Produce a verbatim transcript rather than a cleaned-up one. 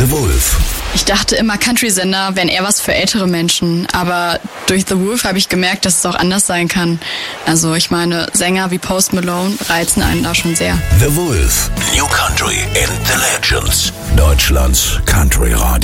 The Wolf. Ich dachte immer, Country-Sender wären eher was für ältere Menschen, aber durch The Wolf habe ich gemerkt, dass es auch anders sein kann. Also ich meine, Sänger wie Post Malone reizen einen da schon sehr. The Wolf. New Country and the Legends. Deutschlands Country Radio.